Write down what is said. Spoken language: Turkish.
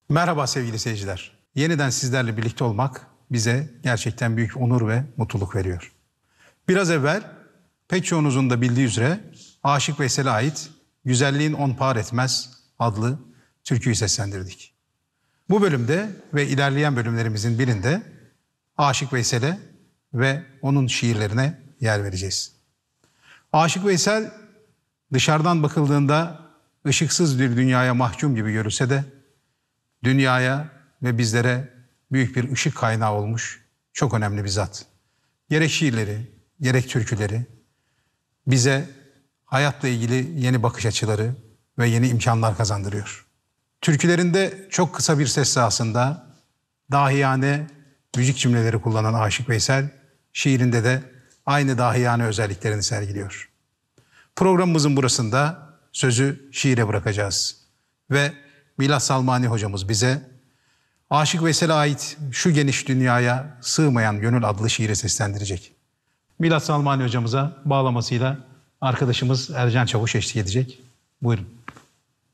Merhaba sevgili seyirciler. Yeniden sizlerle birlikte olmak bize gerçekten büyük onur ve mutluluk veriyor. Biraz evvel pek çoğunuzun da bildiği üzere Aşık Veysel'e ait Güzelliğin On Par Etmez adlı türküyü seslendirdik. Bu bölümde ve ilerleyen bölümlerimizin birinde Aşık Veysel'e ve onun şiirlerine yer vereceğiz. Aşık Veysel dışarıdan bakıldığında ışıksız bir dünyaya mahkum gibi görülse de dünyaya ve bizlere büyük bir ışık kaynağı olmuş çok önemli bir zat. Gerek şiirleri, gerek türküleri bize hayatla ilgili yeni bakış açıları ve yeni imkanlar kazandırıyor. Türkülerinde çok kısa bir ses sahasında dahiyane müzik cümleleri kullanan Aşık Veysel, şiirinde de aynı dahiyane özelliklerini sergiliyor. Programımızın burasında sözü şiire bırakacağız ve Milas Salmani hocamız bize Aşık Veysel'e ait Şu Geniş Dünyaya Sığmayan Gönül adlı şiiri seslendirecek. Milas Salmani hocamıza bağlamasıyla arkadaşımız Ercan Çavuş eşlik edecek. Buyurun.